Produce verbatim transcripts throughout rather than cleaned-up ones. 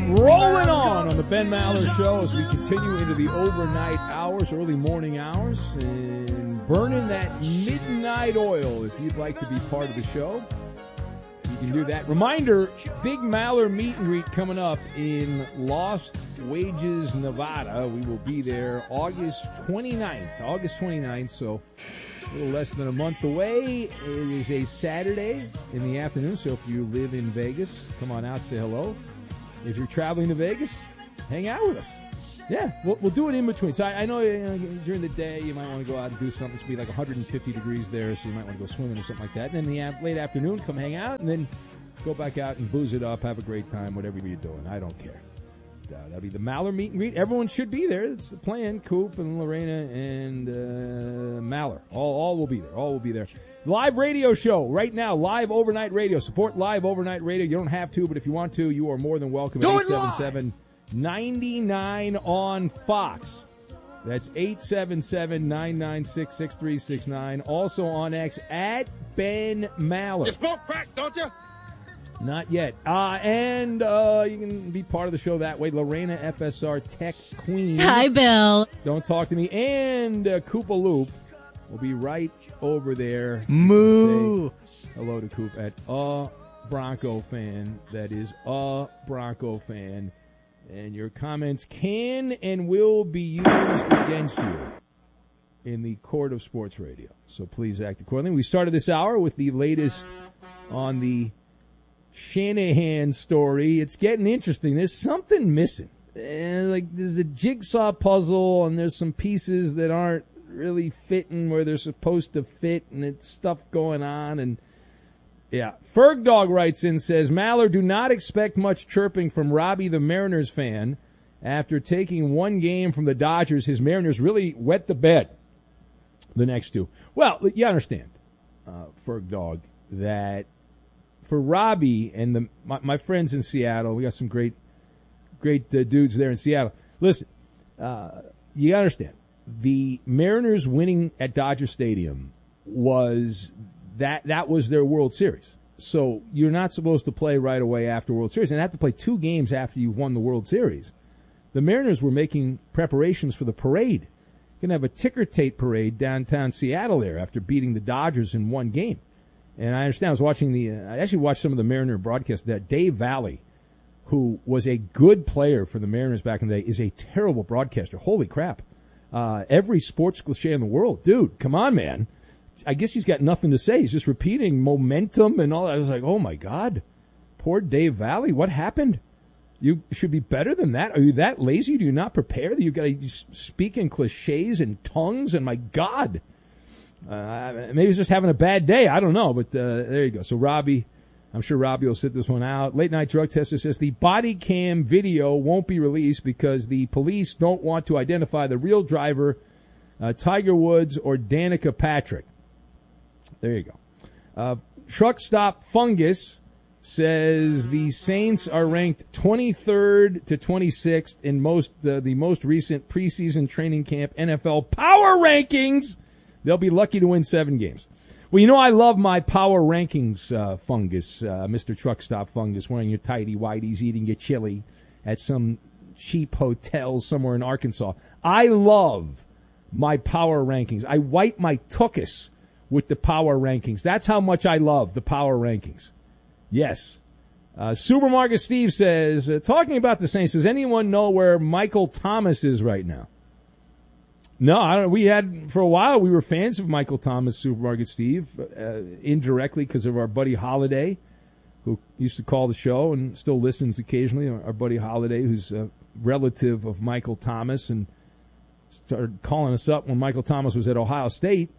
Rolling on on the Ben Maller Show as we continue into the overnight hours, early morning hours, and burning that midnight oil. If you'd like to be part of the show, you can do that. Reminder, Big Maller meet and greet coming up in Lost Wages, Nevada. We will be there August twenty-ninth. August twenty-ninth, so a little less than a month away. It is a Saturday in the afternoon, so if you live in Vegas, come on out, say hello. If you're traveling to Vegas, hang out with us. Yeah, we'll, we'll do it in between. So I, I know, you know during the day you might want to go out and do something. It's going to be like one hundred fifty degrees there, so you might want to go swimming or something like that. And then in the late afternoon, come hang out, and then go back out and booze it up, have a great time, whatever you're doing. I don't care. Uh, that'll be the Maller meet and greet. Everyone should be there. It's the plan. Coop and Lorena and uh, Maller. All, all will be there. All will be there. Live radio show right now. Live overnight radio. Support live overnight radio. You don't have to, but if you want to, you are more than welcome. Do at eight seven seven, nine nine on Fox. That's eight seven seven, nine nine six, six three six nine. Also on X at Ben Maller. You smoke crack, don't you? Not yet. Uh, and uh, you can be part of the show that way. Lorena, F S R Tech Queen. Hi, Bill. Don't talk to me. And uh, Koopa Loop will be right over there. Moo. Say hello to Coop at a Bronco fan. That is a Bronco fan. And your comments can and will be used against you in the court of sports radio. So please act accordingly. We started this hour with the latest on the Shanahan story. It's getting interesting. There's something missing. Uh, like there's a jigsaw puzzle, and there's some pieces that aren't really fitting where they're supposed to fit, and it's stuff going on. And yeah, Ferg Dog writes in, says, Maller, do not expect much chirping from Robbie the Mariners fan. After taking one game from the Dodgers, his Mariners really wet the bed the next two. Well, you understand, uh, Ferg Dog, that for Robbie and the my, my friends in Seattle, we got some great great uh, dudes there in Seattle. Listen, uh, you gotta understand, the Mariners winning at Dodger Stadium was that that was their World Series. So you're not supposed to play right away after World Series, and have to play two games after you've won the World Series. The Mariners were making preparations for the parade. You're going to have a ticker tape parade downtown Seattle there after beating the Dodgers in one game. And I understand, I was watching the, uh, I actually watched some of the Mariner broadcasts. That Dave Valley, who was a good player for the Mariners back in the day, is a terrible broadcaster. Holy crap. Uh, every sports cliche in the world. Dude, come on, man. I guess he's got nothing to say. He's just repeating momentum and all that. I was like, oh, my God. Poor Dave Valley. What happened? You should be better than that. Are you that lazy? Do you not prepare? You got to speak in cliches and tongues? And my God. Uh, maybe he's just having a bad day. I don't know, but uh, there you go. So Robbie, I'm sure Robbie will sit this one out. Late Night Drug Tester says the body cam video won't be released because the police don't want to identify the real driver, uh, Tiger Woods or Danica Patrick. There you go. Uh, Truck Stop Fungus says the Saints are ranked twenty-third to twenty-sixth in most uh, the most recent preseason training camp N F L power rankings. They'll be lucky to win seven games. Well, you know I love my power rankings, uh, Fungus, uh, Mister Truck Stop Fungus, wearing your tighty-whities, eating your chili at some cheap hotel somewhere in Arkansas. I love my power rankings. I wipe my tuchus with the power rankings. That's how much I love the power rankings. Yes. Uh, Supermarket Steve says, uh, talking about the Saints, does anyone know where Michael Thomas is right now? No, I don't. We had, for a while, we were fans of Michael Thomas, Supermarket Steve, uh, indirectly because of our buddy Holiday, who used to call the show and still listens occasionally. Our buddy Holiday, who's a relative of Michael Thomas, and started calling us up when Michael Thomas was at Ohio State.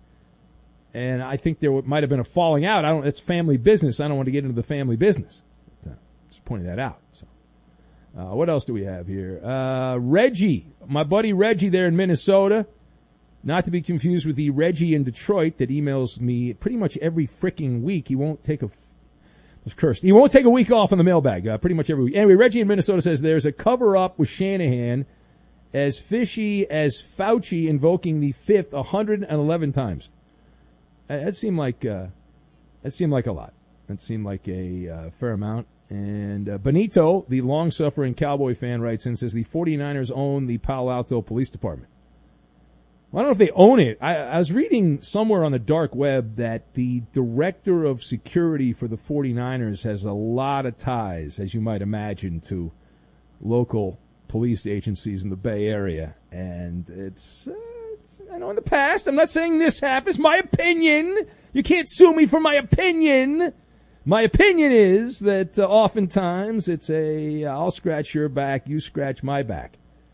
And I think there might have been a falling out. I don't. It's family business. I don't want to get into the family business. But, uh, just pointing that out. So. Uh, what else do we have here? Uh, Reggie, my buddy Reggie there in Minnesota, not to be confused with the Reggie in Detroit that emails me pretty much every freaking week. He won't take a, f- was cursed. He won't take a week off in the mailbag, uh, pretty much every week. Anyway, Reggie in Minnesota says there's a cover up with Shanahan as fishy as Fauci invoking the fifth one hundred eleven times. Uh, that seemed like, uh, that seemed like a lot. That seemed like a uh, fair amount. And uh, Benito, the long-suffering Cowboy fan, writes in, says the 49ers own the Palo Alto Police Department. Well, I don't know if they own it. I, I was reading somewhere on the dark web that the director of security for the 49ers has a lot of ties, as you might imagine, to local police agencies in the Bay Area. And it's, uh, it's, I know in the past, I'm not saying this happens, my opinion. You can't sue me for my opinion. My opinion is that uh, oftentimes it's a, I'll scratch your back, you scratch my back.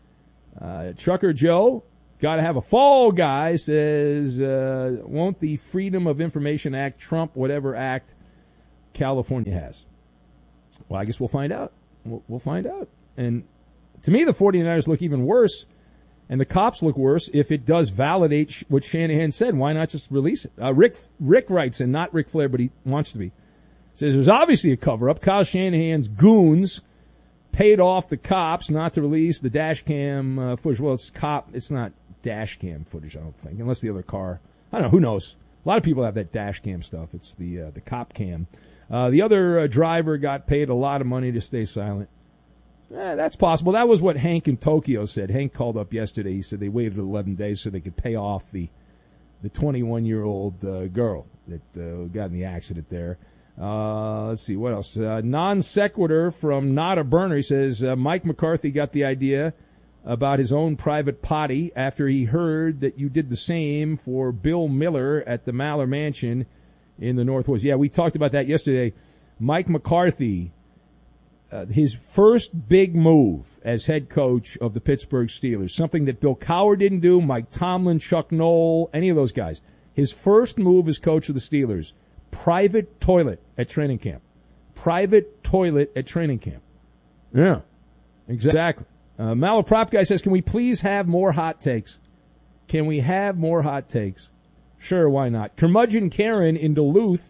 Uh, Trucker Joe, got to have a fall guy, says, uh, won't the Freedom of Information Act trump whatever act California has? Well, I guess we'll find out. We'll, we'll find out. And to me, the 49ers look even worse, and the cops look worse if it does validate sh- what Shanahan said. Why not just release it? Uh, Rick Rick writes in, not Ric Flair, but he wants to be. Says there's obviously a cover-up. Kyle Shanahan's goons paid off the cops not to release the dash cam uh, footage. Well, it's cop. It's not dash cam footage, I don't think, unless the other car. I don't know. Who knows? A lot of people have that dash cam stuff. It's the uh, the cop cam. Uh, the other uh, driver got paid a lot of money to stay silent. Eh, that's possible. That was what Hank in Tokyo said. Hank called up yesterday. He said they waited eleven days so they could pay off the the twenty-one-year-old uh, girl that uh, got in the accident there. Uh, let's see, what else? Uh, non sequitur from Not a Burner. He says, uh, Mike McCarthy got the idea about his own private potty after he heard that you did the same for Bill Miller at the Maller Mansion in the Northwoods. Yeah, we talked about that yesterday. Mike McCarthy, uh, his first big move as head coach of the Pittsburgh Steelers, something that Bill Cowher didn't do, Mike Tomlin, Chuck Noll, any of those guys. His first move as coach of the Steelers, private toilet at training camp. Private toilet at training camp. Yeah, exactly. Uh, Malaprop guy says, can we please have more hot takes? Can we have more hot takes? Sure, why not? Curmudgeon Karen in Duluth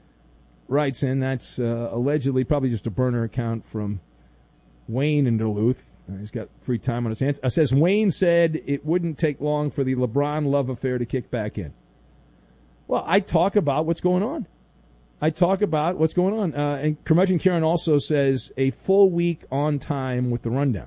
writes in, that's uh, allegedly probably just a burner account from Wayne in Duluth. Uh, he's got free time on his hands. Uh, says, Wayne said it wouldn't take long for the LeBron love affair to kick back in. Well, I talk about what's going on. I talk about what's going on. Uh, and Curmudgeon Karen also says a full week on time with the rundown.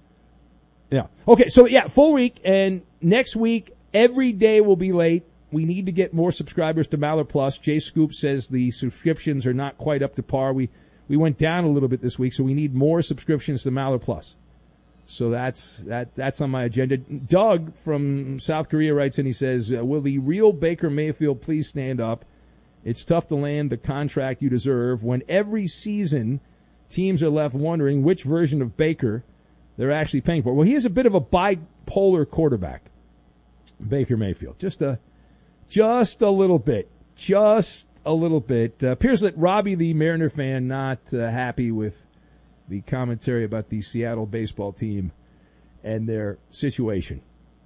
Yeah. Okay, so, yeah, full week. And next week, every day will be late. We need to get more subscribers to Maller Plus. Jay Scoop says the subscriptions are not quite up to par. We we went down a little bit this week, so we need more subscriptions to Maller Plus. So that's that. That's on my agenda. Doug from South Korea writes in, he says, uh, will the real Baker Mayfield please stand up? It's tough to land the contract you deserve when every season teams are left wondering which version of Baker they're actually paying for. Well, he is a bit of a bipolar quarterback, Baker Mayfield. Just a, just a little bit. Just a little bit. Uh, appears that Robbie, the Mariner fan, not uh, happy with the commentary about the Seattle baseball team and their situation.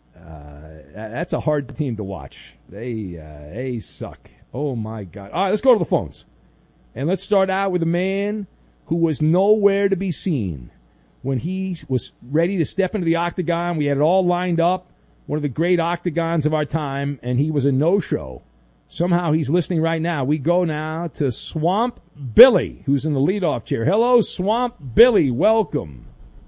Uh, that's a hard team to watch. They uh, they suck. Oh, my God. All right, let's go to the phones. And let's start out with a man who was nowhere to be seen when he was ready to step into the octagon. We had it all lined up, one of the great octagons of our time, and he was a no-show. Somehow he's listening right now. We go now to Swamp Billy, who's in the leadoff chair. Hello, Swamp Billy. Welcome.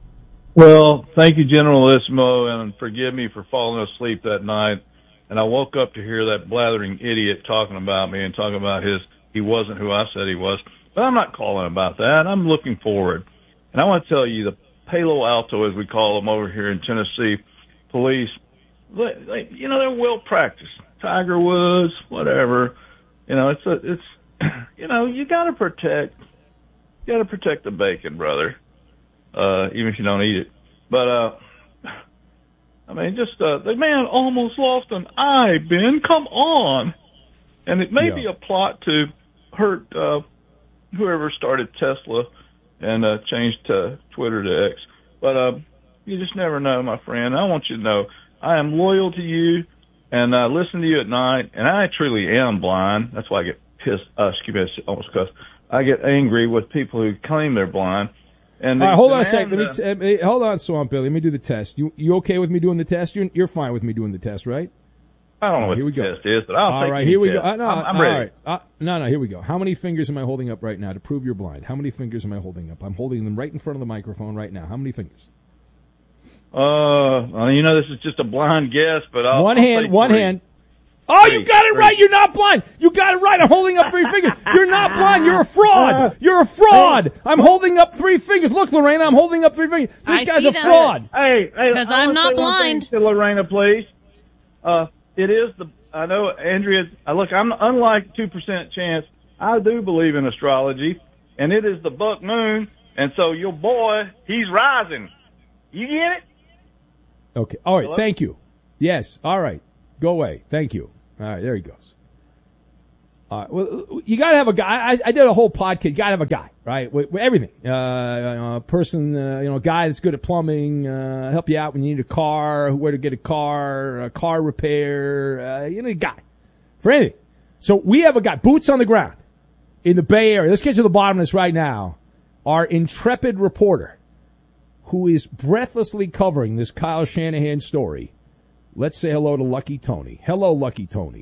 Well, thank you, Generalissimo, and forgive me for falling asleep that night. And I woke up to hear that blathering idiot talking about me and talking about his, he wasn't who I said he was. But I'm not calling about that. I'm looking forward. And I want to tell you, the Palo Alto, as we call them over here in Tennessee, police, they, they, you know, they're well practiced. Tiger Woods, whatever. You know, it's a, it's, you know, you got to protect, you got to protect the bacon, brother. Uh, even if you don't eat it. But, uh, I mean, just, uh, the man almost lost an eye, Ben. Come on. And it may yeah. be a plot to hurt, uh, whoever started Tesla and, uh, changed to Twitter to X. But, uh, you just never know, my friend. I want you to know I am loyal to you and, uh, listen to you at night. And I truly am blind. That's why I get pissed. Uh, excuse me, I almost cussed. I get angry with people who claim they're blind. And the, All right, hold on a second. Let me t- uh, hold on, Swamp Billy. Let me do the test. You you okay with me doing the test? You're you're fine with me doing the test, right? I don't know right, what here we the go. test is, but I'll all take right, the here we test. go. Uh, no, I'm, I'm all ready. right. Uh, no, no, here we go. How many fingers am I holding up right now to prove you're blind? How many fingers am I holding up? I'm holding them right in front of the microphone right now. How many fingers? Uh, well, you know, this is just a blind guess, but I'll, one I'll hand, say one three. hand. Oh, Three, you got it three. right. You're not blind. You got it right. I'm holding up three fingers. You're not blind. You're a fraud. You're a fraud. I'm holding up three fingers. Look, Lorena, I'm holding up three fingers. This I guy's see a them. fraud. Hey, hey, 'Cause I I'm wanna not say one blind. thing to Lorena, please. Uh, it is the. I know, Andrea. uh, Look, I'm unlike two percent chance. I do believe in astrology, and it is the buck moon, and so your boy, he's rising. You get it? Okay. All right. Hello? Thank you. Yes. All right. Go away. Thank you. All right. There he goes. All right. Well, you got to have a guy. I, I did a whole podcast. You got to have a guy, right? With, with everything. Uh, a person, uh, you know, a guy that's good at plumbing, uh, help you out when you need a car, where to get a car, a car repair, uh, you know, a guy for anything. So we have a guy, boots on the ground in the Bay Area. Let's get to the bottom of this right now. Our intrepid reporter who is breathlessly covering this Kyle Shanahan story. Let's say hello to Lucky Tony. Hello, Lucky Tony.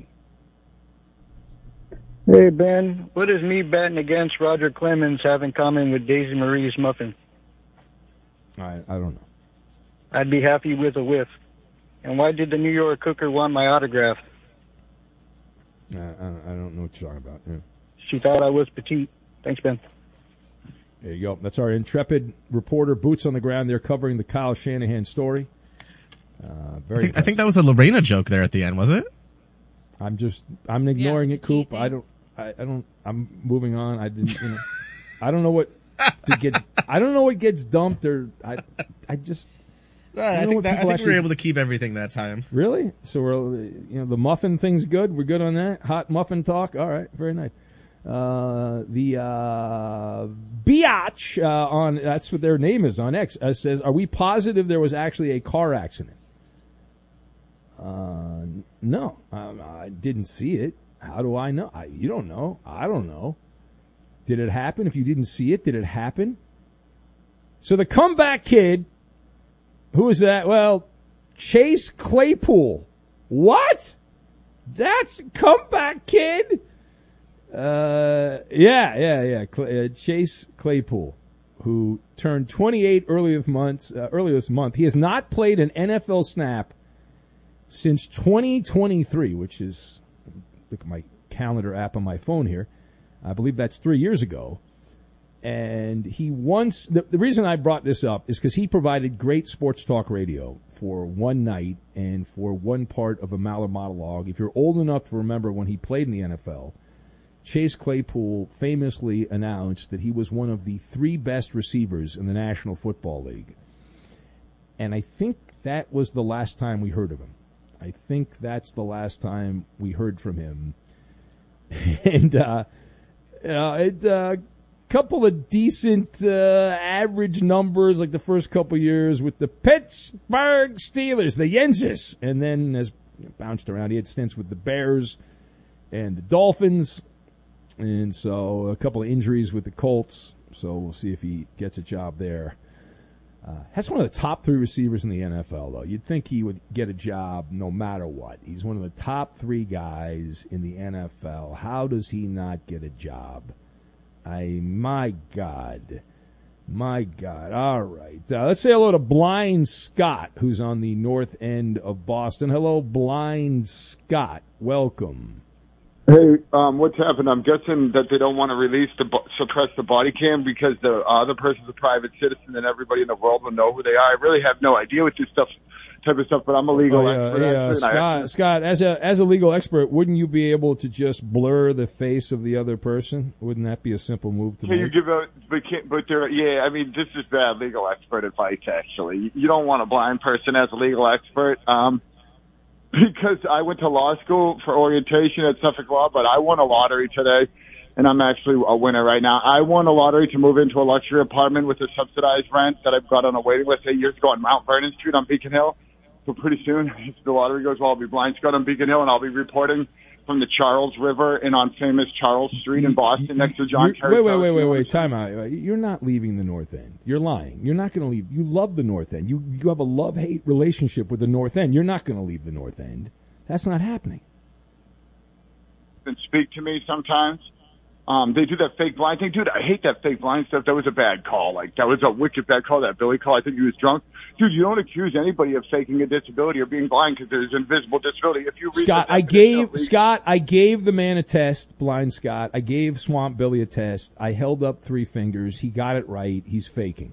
Hey, Ben, what does me betting against Roger Clemens have in common with Daisy Marie's muffin? I I don't know. I'd be happy with a whiff. And why did the New York Cooker want my autograph? I, I, I don't know what you're talking about. Yeah. She thought I was petite. Thanks, Ben. There you go. That's our intrepid reporter, boots on the ground. They're covering the Kyle Shanahan story. Uh, very. I think, I think that was a Lorena joke there at the end, was it? I'm just. I'm ignoring Yeah, it, Coop. thing. I don't. I, I don't. I'm moving on. I didn't. You know, I don't know what to get. I don't know what gets dumped or. I. I just. Uh, I I, know think, what that, I people think we actually- were able to keep everything that time. Really? So we're. You know, the muffin thing's good. We're good on that. Hot muffin talk. All right. Very nice. Uh, the uh, Biatch uh, on that's what their name is on X uh, says, "Are we positive there was actually a car accident?" Uh, no, um, I didn't see it. How do I know? I, you don't know. I don't know. Did it happen? If you didn't see it, did it happen? So the comeback kid, who is that? Well, Chase Claypool. What? That's comeback kid? Uh, yeah, yeah, yeah. Cl- uh, Chase Claypool, who turned twenty-eight earlier this month. Uh, earlier this month, he has not played an N F L snap since twenty twenty-three, which is, look at my calendar app on my phone here. I believe that's three years ago. And he once, the, the reason I brought this up is because he provided great sports talk radio for one night and for one part of a Maller monologue. If you're old enough to remember when he played in the N F L, Chase Claypool famously announced that he was one of the three best receivers in the National Football League. And I think that was the last time we heard of him. I think that's the last time we heard from him. And uh, uh, it, uh, couple of decent uh, average numbers like the first couple years with the Pittsburgh Steelers, the Yenses, and then has bounced around. He had stints with the Bears and the Dolphins, and so a couple of injuries with the Colts, so we'll see if he gets a job there. Uh, that's one of the top three receivers in the N F L, though. You'd think he would get a job no matter what. He's one of the top three guys in the N F L. How does he not get a job? I, my God. My God. All right. Uh, let's say hello to Blind Scott, who's on the north end of Boston. Hello, Blind Scott. Welcome. Hey, um, what's happened? I'm guessing that they don't want to release the bo- suppress the body cam because the other person's a private citizen and everybody in the world will know who they are. I really have no idea what this stuff type of stuff, but I'm a legal oh, yeah, expert. yeah, actually, Scott, I, Scott, as a as a legal expert, wouldn't you be able to just blur the face of the other person? Wouldn't that be a simple move to can you make? give a but can't, but there? Yeah, I mean, this is bad legal expert advice. Actually, you don't want a blind person as a legal expert. Um, Because I went to law school for orientation at Suffolk Law, but I won a lottery today, and I'm actually a winner right now. I won a lottery to move into a luxury apartment with a subsidized rent that I've got on a waiting list eight years ago on Mount Vernon Street on Beacon Hill. So pretty soon, if the lottery goes well, I'll be Blind Scott on Beacon Hill, and I'll be reporting from the Charles River and on famous Charles Street in Boston next to John You're- Kerry. Wait, wait, wait, wait, wait. Time out. You're not leaving the North End. You're lying. You're not going to leave. You love the North End. You you have a love-hate relationship with the North End. You're not going to leave the North End. That's not happening. And speak to me sometimes. Um, they do that fake blind thing. Dude, I hate that fake blind stuff. That was a bad call. Like, that was a wicked bad call, that Billy call. I think he was drunk. Dude, you don't accuse anybody of faking a disability or being blind because there's invisible disability. If you read Scott, I gave, Scott, I gave the man a test, blind Scott. I gave Swamp Billy a test. I held up three fingers. He got it right. He's faking.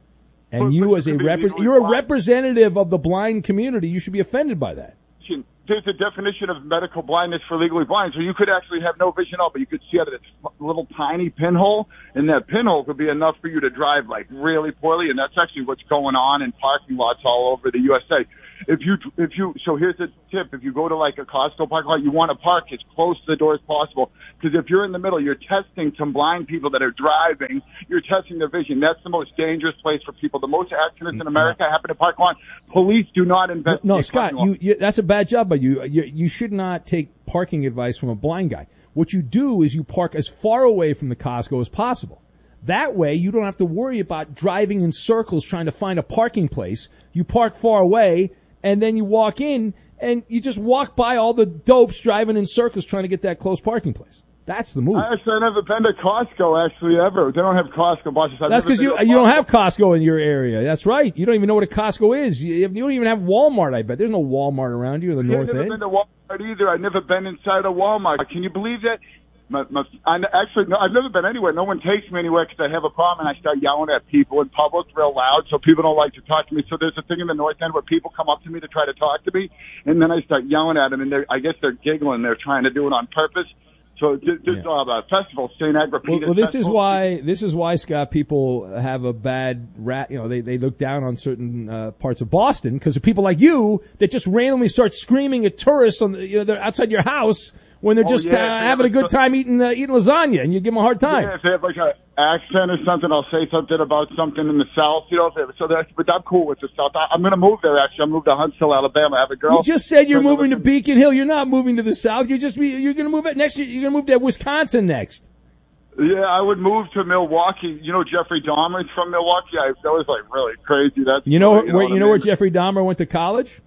And But- you but as you a could be rep- legally you're a blind. representative of the blind community. You should be offended by that. There's a definition of medical blindness for legally blind, so you could actually have no vision at all, but you could see out of this little tiny pinhole, and that pinhole could be enough for you to drive like really poorly, and that's actually what's going on in parking lots all over the U S A. If you, if you, so here's a tip: if you go to like a Costco parking lot, you want to park as close to the door as possible, because if you're in the middle, you're testing some blind people that are driving. You're testing their vision. That's the most dangerous place for people. The most accidents in America happen in parking lot. Police do not investigate. No, Scott, parking you, lots. you, that's a bad job by you. you. You should not take parking advice from a blind guy. What you do is you park as far away from the Costco as possible. That way, you don't have to worry about driving in circles trying to find a parking place. You park far away, and then you walk in, and you just walk by all the dopes driving in circles trying to get that close parking place. That's the move. Actually, I've never been to Costco, actually, ever. They don't have Costco buses. I've That's never because been you to a you don't Costco. have Costco in your area. That's right. You don't even know what a Costco is. You, you don't even have Walmart, I bet. There's no Walmart around you in the Yeah, North I've never End. been to Walmart either. I've never been inside a Walmart. Can you believe that? My, my, I, actually, no, I've never been anywhere. No one takes me anywhere because I have a problem, and I start yelling at people in public real loud, so people don't like to talk to me. So there's a thing in the North End where people come up to me to try to talk to me, and then I start yelling at them, and they're, I guess they're giggling. They're trying to do it on purpose. So this Yeah. uh, uh, festival, Saint Agrippina. Well, well, this is Festival. why this is why Scott, people have a bad rat. You know, they they look down on certain uh, parts of Boston because of people like you that just randomly start screaming at tourists on the, you know, they're outside your house when they're Oh, just yeah, uh, if they having a have good a- time eating uh, eating lasagna, and you give them a hard time. Yeah, if they have like a accent or something, I'll say something about something in the South, you know. If they, so that's, but I'm cool with the South. I, I'm going to move there. Actually, I'm moving to Huntsville, Alabama. I have a girl. You just said you're So- moving to Beacon Hill. You're not moving to the South. You're just you're going to move it next year. You're going to move to Wisconsin next. Yeah, I would move to Milwaukee. You know, Jeffrey Dahmer's from Milwaukee. I, that was like really crazy. That's You know, you where what you I know where mean? Jeffrey Dahmer went to college?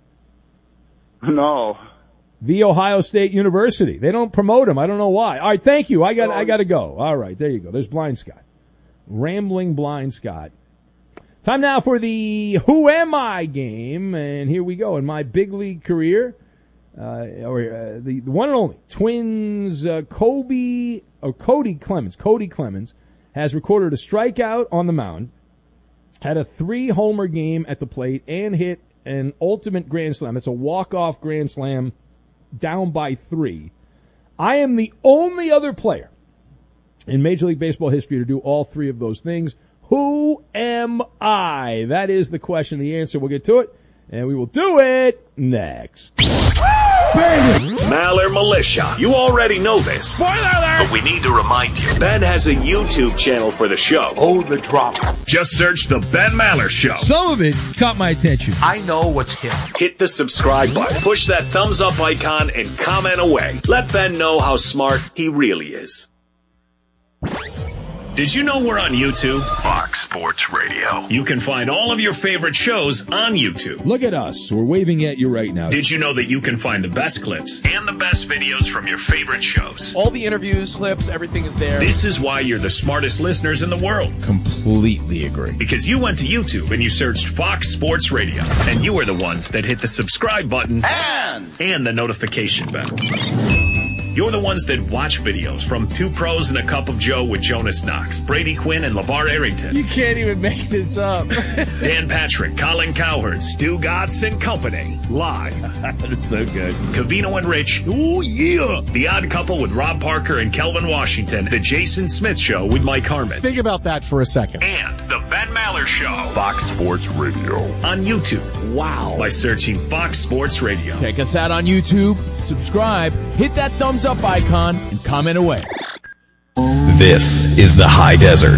No. The Ohio State University. They don't promote him. I don't know why. All right, thank you. I got I got to go. All right, there you go. There's Blind Scott. Rambling Blind Scott. Time now for the Who Am I game, and here we go. In my big league career, uh, or uh, the, the one and only Twins, uh, Kobe or Cody Clemens. Cody Clemens has recorded a strikeout on the mound, had a three-homer game at the plate, and hit an ultimate grand slam. It's a walk-off grand slam down by three. I am the only other player in Major League Baseball history to do all three of those things. Who am I? That is the question. The answer, we'll get to it, and we will do it next. Maller Militia. You already know this. Spoiler alert! But we need to remind you. Ben has a YouTube channel for the show. Hold the drop. Just search The Ben Maller Show. Some of it caught my attention. I know what's hip. Hit the subscribe button, push that thumbs up icon, and comment away. Let Ben know how smart he really is. Did you know we're on YouTube? Fox Sports Radio. You can find all of your favorite shows on YouTube. Look at us. We're waving at you right now. Did you know that you can find the best clips and the best videos from your favorite shows? All the interviews, clips, everything is there. This is why you're the smartest listeners in the world. Completely agree. Because you went to YouTube and you searched Fox Sports Radio. And you are the ones that hit the subscribe button And and the notification bell. You're the ones that watch videos from Two Pros and a Cup of Joe with Jonas Knox, Brady Quinn, and LeVar Arrington. You can't even make this up. Dan Patrick, Colin Cowherd, Stu Gatz and Company. Live. That's so good. Cavino and Rich. Oh, yeah. The Odd Couple with Rob Parker and Kelvin Washington. The Jason Smith Show with Mike Harmon. Think about that for a second. And The Ben Maller Show. Fox Sports Radio. On YouTube. Wow. By searching Fox Sports Radio. Check us out on YouTube, subscribe, hit that thumbs up icon, and comment away. This is the high desert.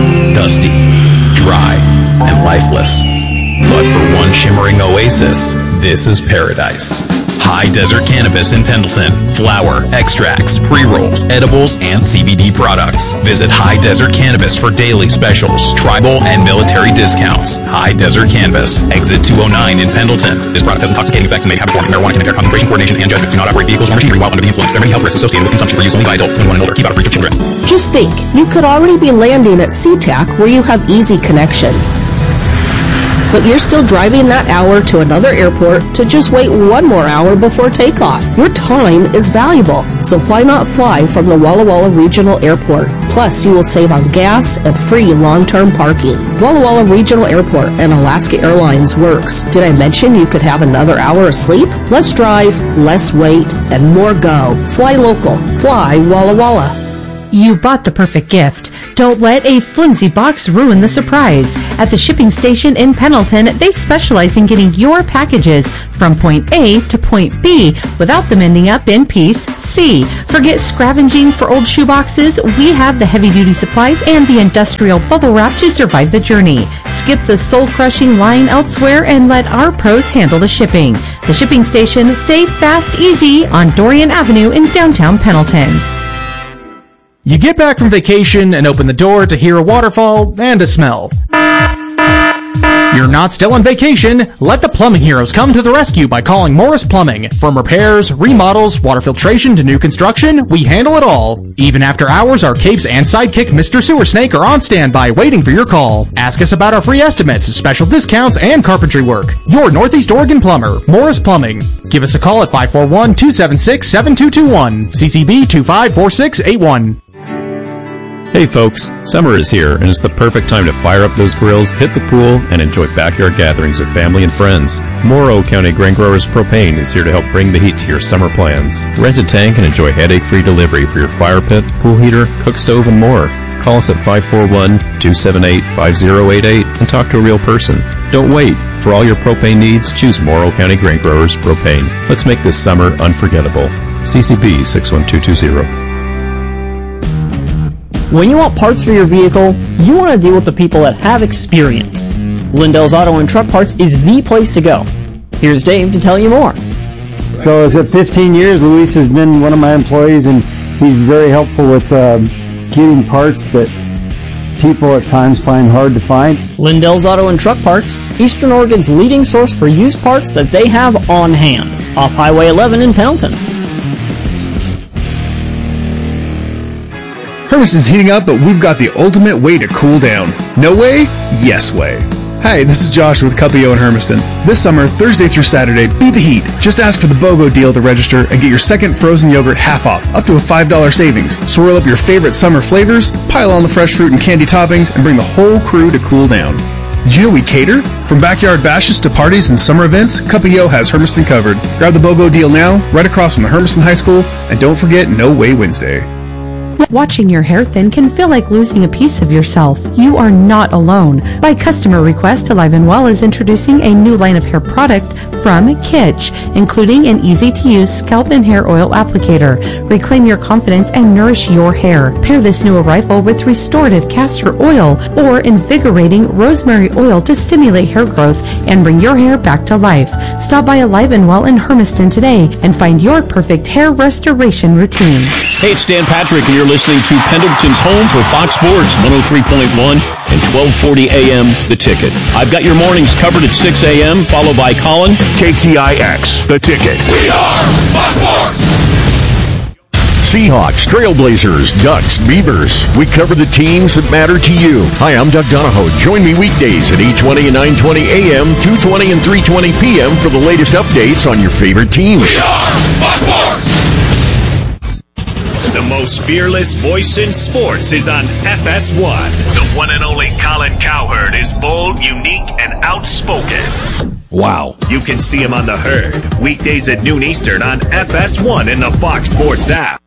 Dusty, dry, and lifeless. But for one shimmering oasis, this is paradise. High Desert Cannabis in Pendleton. Flower, extracts, pre-rolls, edibles, and C B D products. Visit High Desert Cannabis for daily specials, tribal, and military discounts. High Desert Cannabis. Exit two oh nine in Pendleton. This product has intoxicating effects and may have a form of marijuana, can impair concentration, coordination, and judgment. Do not operate vehicles or machinery while under the influence. There are many health risks associated with consumption for use only by adults twenty-one and older. Keep out of reach of children. Just think, you could already be landing at SeaTac where you have easy connections. But you're still driving that hour to another airport to just wait one more hour before takeoff. Your time is valuable, so why not fly from the Walla Walla Regional Airport? Plus, you will save on gas and free long-term parking. Walla Walla Regional Airport and Alaska Airlines works. Did I mention you could have another hour of sleep? Less drive, less wait, and more go. Fly local. Fly Walla Walla. You bought the perfect gift. Don't let a flimsy box ruin the surprise. At the shipping station in Pendleton, they specialize in getting your packages from point A to point B without them ending up in piece C. Forget scavenging for old shoeboxes. We have the heavy-duty supplies and the industrial bubble wrap to survive the journey. Skip the soul-crushing line elsewhere and let our pros handle the shipping. The shipping station, safe, fast, easy on Dorian Avenue in downtown Pendleton. You get back from vacation and open the door to hear a waterfall and a smell. You're not still on vacation. Let the plumbing heroes come to the rescue by calling Morris Plumbing. From repairs, remodels, water filtration to new construction, we handle it all. Even after hours, our capes and sidekick Mister Sewer Snake are on standby waiting for your call. Ask us about our free estimates, special discounts, and carpentry work. Your Northeast Oregon plumber, Morris Plumbing. Give us a call at five four one, two seven six, seven two two one, C C B two five four six eight one. Hey folks, summer is here and it's the perfect time to fire up those grills, hit the pool, and enjoy backyard gatherings with family and friends. Morrow County Grain Growers Propane is here to help bring the heat to your summer plans. Rent a tank and enjoy headache-free delivery for your fire pit, pool heater, cook stove, and more. Call us at five four one, two seven eight, five zero eight eight and talk to a real person. Don't wait. For all your propane needs, choose Morrow County Grain Growers Propane. Let's make this summer unforgettable. C C B six one two two zero. When you want parts for your vehicle, you want to deal with the people that have experience. Lindell's Auto and Truck Parts is the place to go. Here's Dave to tell you more. So is it fifteen years? Luis has been one of my employees, and he's very helpful with uh, getting parts that people at times find hard to find. Lindell's Auto and Truck Parts, Eastern Oregon's leading source for used parts that they have on hand, off Highway eleven in Pendleton. Hermiston's heating up, but we've got the ultimate way to cool down. No way? Yes way. Hi, this is Josh with Cuppio in Hermiston. This summer, Thursday through Saturday, beat the heat. Just ask for the BOGO deal to register and get your second frozen yogurt half off, up to a five dollars savings. Swirl up your favorite summer flavors, pile on the fresh fruit and candy toppings, and bring the whole crew to cool down. Did you know we cater? From backyard bashes to parties and summer events, Cuppio has Hermiston covered. Grab the BOGO deal now, right across from the Hermiston High School, and don't forget No Way Wednesday. Watching your hair thin can feel like losing a piece of yourself. You are not alone. By customer request, Alive and Well is introducing a new line of hair product from Kitsch, including an easy-to-use scalp and hair oil applicator. Reclaim your confidence and nourish your hair. Pair this new arrival with restorative castor oil or invigorating rosemary oil to stimulate hair growth and bring your hair back to life. Stop by Alive and Well in Hermiston today and find your perfect hair restoration routine. Hey, it's Dan Patrick, and you're listening to Pendleton's home for Fox Sports one oh three point one and twelve forty A M The Ticket. I've got your mornings covered at six A M, followed by Colin. K T I X, The Ticket. We are Fox Sports! Seahawks, Trailblazers, Ducks, Beavers. We cover the teams that matter to you. Hi, I'm Doug Donahoe. Join me weekdays at eight twenty and nine twenty A M, two twenty and three twenty P M for the latest updates on your favorite teams. We are Fox Sports! The most fearless voice in sports is on F S one. The one and only Colin Cowherd is bold, unique, and outspoken. Wow. You can see him on The Herd, weekdays at noon Eastern on F S one in the Fox Sports app.